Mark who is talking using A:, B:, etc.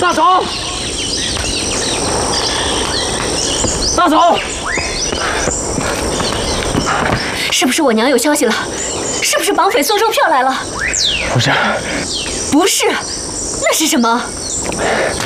A: 大总，大总，
B: 是不是我娘有消息了？是不是绑匪送肉票来了？
A: 不是，
B: 不是，那是什么？